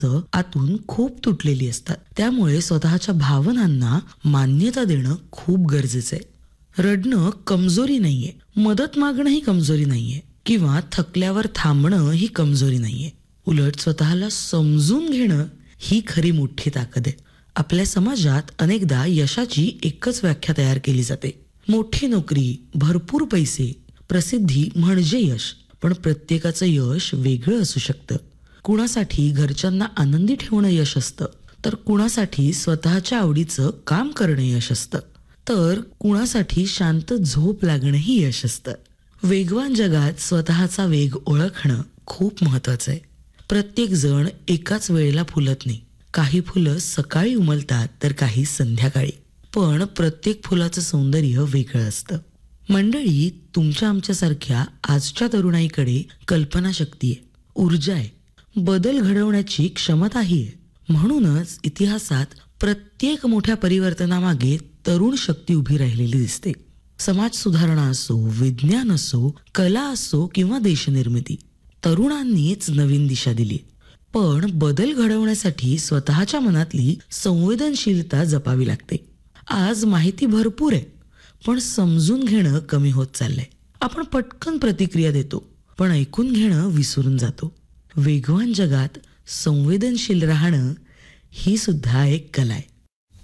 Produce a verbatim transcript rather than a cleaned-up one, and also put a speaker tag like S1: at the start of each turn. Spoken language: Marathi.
S1: आतून खूप तुटलेली असतात. त्यामुळे स्वतःच्या भावनांना मान्यता देणं खूप गरजेचं आहे. रडणं कमजोरी नाहीये, मदत मागणं ही कमजोरी नाहीये, किंवा थकल्यावर थांबणं ही कमजोरी नाहीये. उलट स्वतःला समजून घेणं ही खरी मोठी ताकद आहे. आपल्या समाजात अनेकदा यशाची एकच व्याख्या तयार केली जाते. मोठी नोकरी, भरपूर पैसे, प्रसिद्धी म्हणजे यश. पण प्रत्येकाचं यश वेगळं असू शकतं. कुणासाठी घरच्यांना आनंदी ठेवणं यश असतं, तर कुणासाठी स्वतःच्या आवडीचं काम करणं यश असतं, तर कुणासाठी शांत झोप लागणंही यश असतं. वेगवान जगात स्वतःचा वेग ओळखणं खूप महत्वाचं आहे. प्रत्येक जण एकाच वेळेला फुलत नाही. काही फुलं सकाळी उमलतात तर काही संध्याकाळी. पण प्रत्येक फुलाचं सौंदर्य वेगळं असतं. मंडळी, तुमच्या आमच्यासारख्या आजच्या तरुणाईकडे कल्पनाशक्ती आहे, ऊर्जा आहे, बदल घडवण्याची क्षमताही आहे. म्हणूनच इतिहासात प्रत्येक मोठ्या परिवर्तनामागे तरुण शक्ती उभी राहिलेली दिसते. समाज सुधारणा असो, विज्ञान असो, कला असो किंवा देशनिर्मिती, तरुणांनीच नवीन दिशा दिली. पण बदल घडवण्यासाठी स्वतःच्या मनातली संवेदनशीलता जपावी लागते. आज माहिती भरपूर आहे, पण समजून घेणं कमी होत चाललंय. आपण पटकन प्रतिक्रिया देतो, पण ऐकून घेणं विसरून जातो. वेगवान जगात संवेदनशील राहणं ही सुद्धा एक कला आहे.